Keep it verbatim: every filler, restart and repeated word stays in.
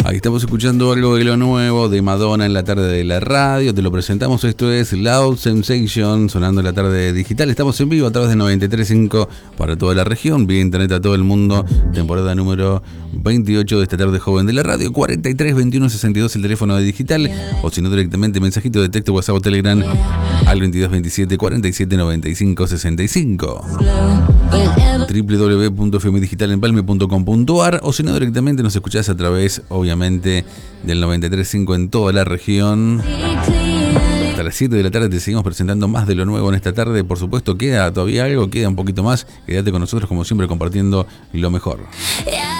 Ahí estamos escuchando algo de lo nuevo de Madonna en la tarde de la radio. Te lo presentamos. Esto es Loud Sensation, sonando en la tarde digital. Estamos en vivo a través de noventa y tres punto cinco para toda la región, vía internet a todo el mundo. Temporada número veintiocho de esta tarde joven de la radio. cuarenta y tres, veintiuno, sesenta y dos el teléfono de digital. O si no, directamente mensajito de texto, WhatsApp o Telegram al veintidós veintisiete, cuarenta y siete, noventa y cinco, sesenta y cinco. doble u doble u doble u punto f m digital empalme punto com punto a r. O si no, directamente nos escuchás a través, obviamente, del noventa y tres punto cinco en toda la región. Hasta las siete de la tarde te seguimos presentando más de lo nuevo en esta tarde. Por supuesto, queda todavía algo, queda un poquito más. Quédate con nosotros, como siempre, compartiendo lo mejor.